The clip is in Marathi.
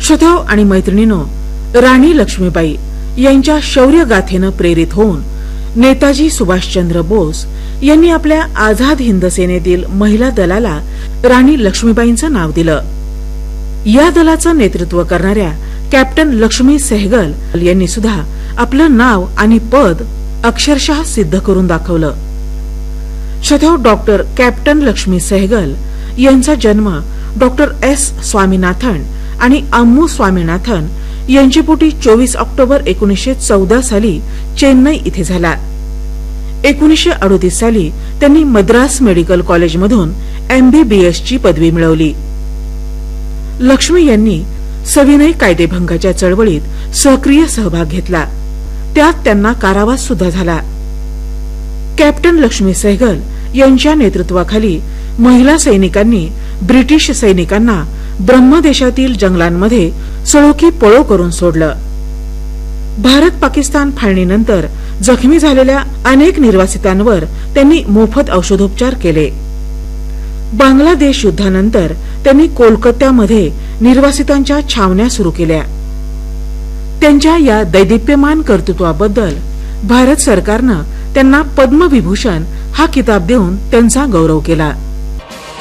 श्रोत्याहो आणि मैत्रिणींनो, राणी लक्ष्मीबाई यांच्या शौर्य गाथेनं प्रेरित होऊन नेताजी सुभाषचंद्र बोस यांनी आपल्या आझाद हिंद सेनेतील महिला दलाला राणी लक्ष्मीबाईंचं नाव दिलं. या दलाचं नेतृत्व करणाऱ्या कॅप्टन लक्ष्मी सेहगल यांनी सुद्धा आपलं नाव आणि पद अक्षरशः सिद्ध करून दाखवलं. श्रोत्याहो, डॉक्टर कॅप्टन लक्ष्मी सेहगल यांचा जन्म डॉक्टर एस स्वामीनाथन आणि अम्मू स्वामीनाथन यांची पोटी 24 ऑक्टोबर 1914 साली चेन्नई इथे झाला. 1938 साली त्यांनी मद्रास मेडिकल कॉलेजमधून MBBS ची पदवी मिळवली. लक्ष्मी यांनी सविनय कायदेभंगाच्या चळवळीत सक्रिय सहभाग घेतला. त्यात त्यांना कारावास सुद्धा झाला. कॅप्टन लक्ष्मी सेहगल यांच्या नेतृत्वाखाली महिला सैनिकांनी ब्रिटिश सैनिकांना ब्रह्मदेशातील जंगलांमध्ये सळोखी पळो करून सोडलं. भारत पाकिस्तान फाळणीनंतर जखमी झालेल्या अनेक निर्वासितांवर त्यांनी मोफत औषधोपचार केले. बांगलादेश युद्धानंतर त्यांनी कोलकात्यामध्ये निर्वासितांच्या छावण्या सुरू केल्या. त्यांच्या या दैदिप्यमान कर्तृत्वाबद्दल भारत सरकारनं त्यांना पद्मविभूषण हा किताब देऊन त्यांचा गौरव केला.